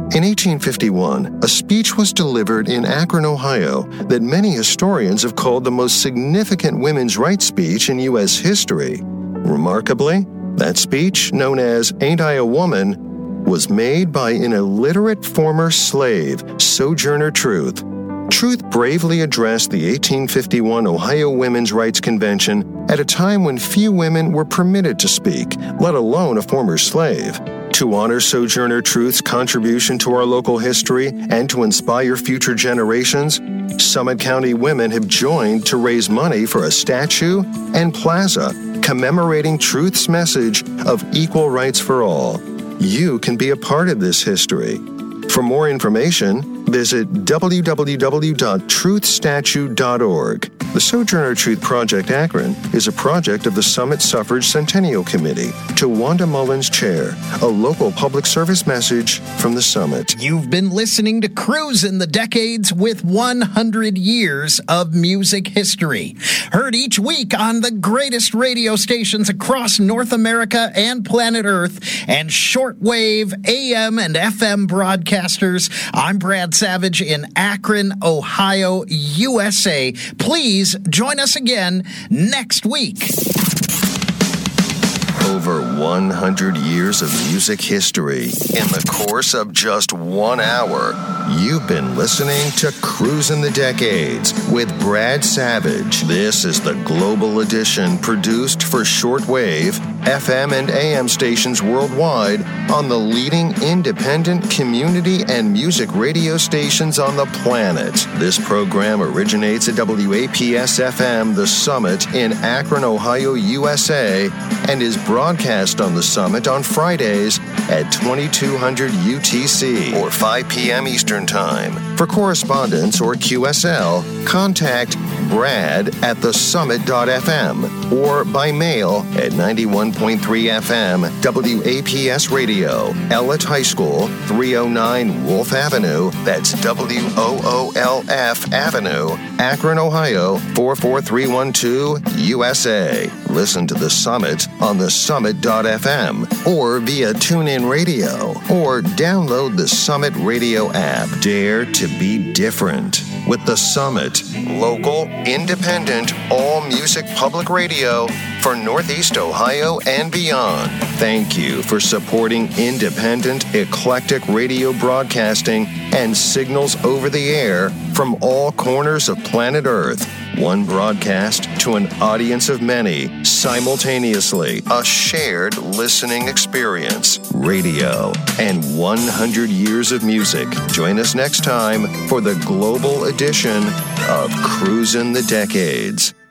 In 1851, a speech was delivered in Akron, Ohio, that many historians have called the most significant women's rights speech in U.S. history. Remarkably, that speech, known as Ain't I a Woman, was made by an illiterate former slave, Sojourner Truth. Truth bravely addressed the 1851 Ohio Women's Rights Convention at a time when few women were permitted to speak, let alone a former slave. To honor Sojourner Truth's contribution to our local history and to inspire future generations, Summit County women have joined to raise money for a statue and plaza commemorating Truth's message of equal rights for all. You can be a part of this history. For more information, visit www.truthstatue.org. The Sojourner Truth Project Akron is a project of the Summit Suffrage Centennial Committee. To Wanda Mullins Chair, a local public service message from the Summit. You've been listening to Cruisin' the Decades with 100 years of music history. Heard each week on the greatest radio stations across North America and planet Earth and shortwave AM and FM broadcasters. I'm Brad Savage in Akron, Ohio, USA. Please join us again next week. Over 100 years of music history in the course of just 1 hour. You've been listening to Cruisin' the Decades with Brad Savage. This is the Global Edition produced for shortwave, FM, and AM stations worldwide on the leading independent community and music radio stations on the planet. This program originates at WAPS-FM The Summit in Akron, Ohio, USA, and is broadcast on The Summit on Fridays at 2200 UTC or 5 p.m. Eastern Time. For correspondence or QSL, contact Brad at thesummit.fm or by mail at 91.3 FM WAPS Radio, Ellett High School, 309 Wolf Avenue, that's WOOLF Avenue, Akron, Ohio, 44312, USA. Listen to The Summit on thesummit.fm or via TuneIn Radio or download the Summit Radio app. Dare to be different with The Summit, local, independent, all-music public radio for Northeast Ohio and beyond. Thank you for supporting independent, eclectic radio broadcasting and signals over the air from all corners of planet Earth. One broadcast to an audience of many, simultaneously. A shared listening experience. Radio and 100 years of music. Join us next time for the global edition of Cruisin' the Decades.